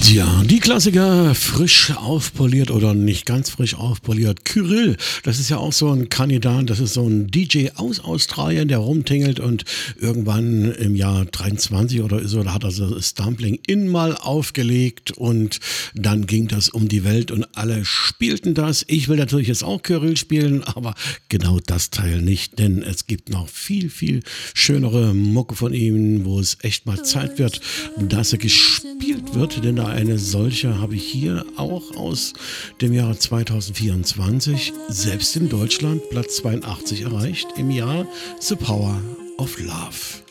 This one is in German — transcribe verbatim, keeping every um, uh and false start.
Ja, die Klassiker frisch aufpoliert oder nicht ganz frisch aufpoliert. Kyrill, das ist ja auch so ein Kandidat, das ist so ein D J aus Australien, der rumtingelt und irgendwann im Jahr dreiundzwanzig oder so, da hat er so Stumbling In mal aufgelegt und dann ging das um die Welt und alle spielten das. Ich will natürlich jetzt auch Kyrill spielen, aber genau das Teil nicht, denn es gibt noch viel, viel schönere Mucke von ihm, wo es echt mal Zeit wird, dass er gespielt wird, denn eine solche habe ich hier auch aus dem Jahr zweitausendvierundzwanzig, selbst in Deutschland Platz zweiundachtzig erreicht im Jahr The Power of Love.